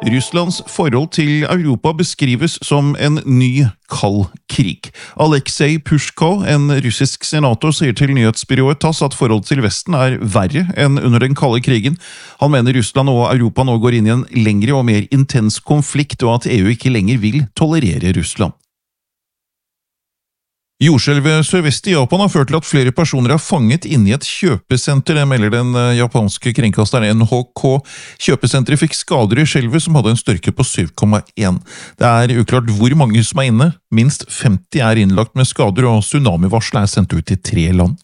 Russlands forhold til Europa beskrives som en ny kald krig. Aleksej Pushko, en russisk senator, sier til nyhetsbyrået TASS at forholdet til Vesten er verre enn under den kalde krigen. Han mener Russland og Europa nå går inn i en lengre og mer intens konflikt, og at EU ikke lenger vil tolerere Russland. Jordskjelvet sørvest i Japan har ført til at flere personer er fanget inne i et kjøpesenter, det melder den japanske kringkasteren NHK. Kjøpesenteret fikk skader i skjelvet som hadde en styrke på 7,1. Det er uklart hvor mange som er inne. Minst 50 er innlagt med skader, og tsunamivarsel er sendt ut til 3 land.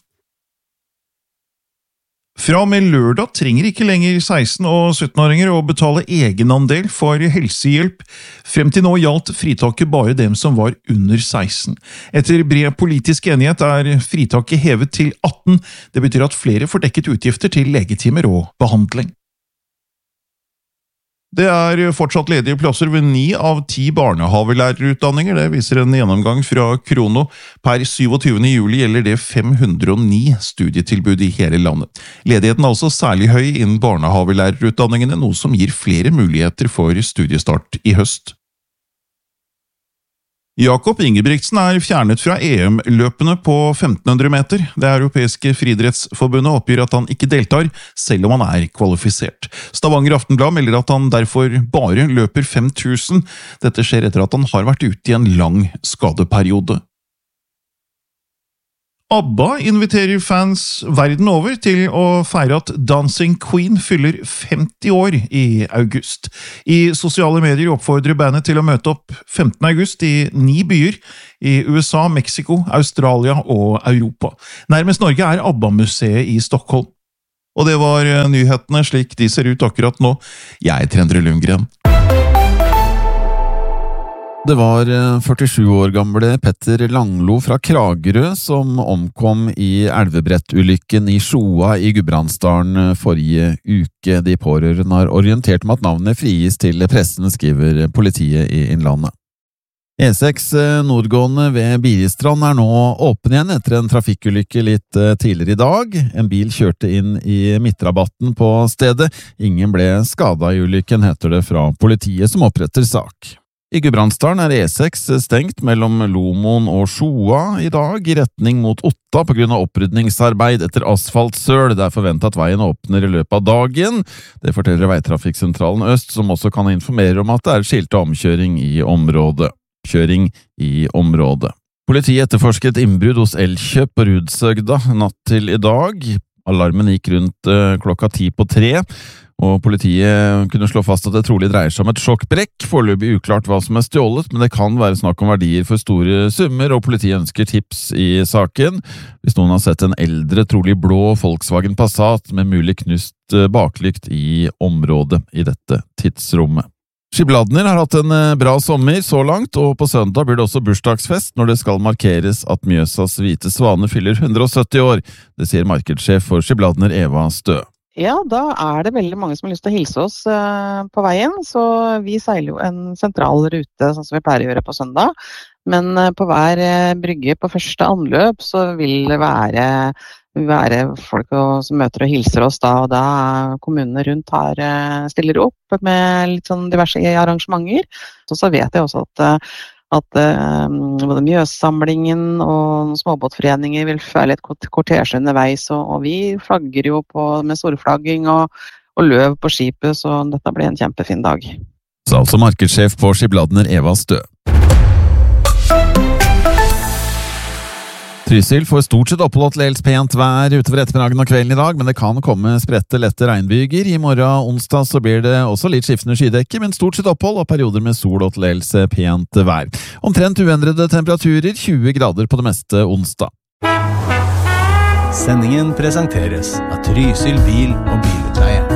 Fra og med lørdag trenger ikke lenger 16- og 17-åringer å betale egenandel for helsehjelp. Frem til nå gjaldt fritaket bare dem som var under 16. Etter bred politisk enighet er fritaket hevet til 18. Det betyr at flere får dekket utgifter til legetimer og behandling. Det er fortsatt ledige plasser ved 9 av 10 barnehavelærerutdanninger, det viser en gjennomgang fra Krono. Per 27. juli gjelder det 509 studietilbud i hele landet. Ledigheten er altså særlig høy innen barnehavelærerutdanningene, noe som gir flere muligheter for studiestart i høst. Jakob Ingebrigtsen er fjernet fra EM-løpene på 1500 meter. Det europeiske friidrettsforbundet oppgir at han ikke deltar, selv om han er kvalifisert. Stavanger Aftenblad melder at han derfor bare løper 5000. Dette skjer etter at han har vært ute i en lang skadeperiode. ABBA inviterer fans verden over til å feire at Dancing Queen fyller 50 år i august. I sosiale medier oppfordrer bandet til å møte opp 15. august i 9 byer i USA, Mexico, Australia og Europa. Nærmest Norge er ABBA-museet i Stockholm. Og det var nyhetene slik de ser ut akkurat nå. Jeg heter Endre Lundgren. Det var 47 år gamle Petter Langlo fra Kragerø som omkom i elvebrettulykken i Sjoa i Gudbrandsdalen forrige uke. De pårørende har orientert om at navnet frigis til pressen, skriver politiet i Innlandet. E6 nordgående ved Biristrand er nå åpen igjen etter en trafikkulykke litt tidligere i dag. En bil kjørte inn i midtrabatten på stedet. Ingen ble skadet i ulykken, heter det fra politiet som oppretter sak. I Gudbrandsdalen er E6 stengt mellom Lomoen og Sjoa i dag i retning mot Otta på grunn av opprydningsarbeid etter asfaltsøl. Det er forventet at veien åpner i løpet av dagen. Det forteller Veitrafikksentralen Øst, som også kan informere om at det er skilte omkjøring i området. Politiet etterforsket innbrudd hos Elkjøp på Rudsøgda natt til i dag. Alarmen gikk rundt klokka 2:50. Og politiet kunne slå fast at det trolig dreier seg om et sjokkbrekk. Foreløpig uklart hva som er stjålet, men det kan være snakk om verdier for store summer, og politiet ønsker tips i saken. Hvis noen har sett en eldre, trolig blå Volkswagen Passat med mulig knust baklykt i området i dette tidsrommet. Skibladner har hatt en bra sommer så langt, og på søndag blir det også bursdagsfest når det skal markeres at Mjøsas hvite svane fyller 170 år. Det sier markedssjef for Skibladner Eva Stø. Ja, da er det veldig mange som har lyst til å hilse oss på veien, så vi seiler jo en sentral rute, sånn som vi pleier å gjøre på søndag. Men på hver brygge på første anløp så vil det være folk som møter og hilser oss da, og da kommunene rundt stiller opp med litt sånn diverse arrangementer. Så vet jeg også at både Mjøssamlingen og småbåtforeninger vil følge et kortesje underveis, og vi flagger jo med storflagging og løv på skipet, så dette blir en kjempefin dag. Så altså markedssjef på Skibladner Eva Stø. Trysil får stort sett oppholdt dels pent vær utover ettermiddagen og kvelden i dag, men det kan komme spredte lette regnbyger. I morgen onsdag så blir det også litt skiftende skydekke, men stort sett opphold og perioder med sol og til dels pent vær. Omtrent uendrede temperaturer, 20 grader på det meste onsdag. Sendingen presenteres av Trysil bil og bilutleie.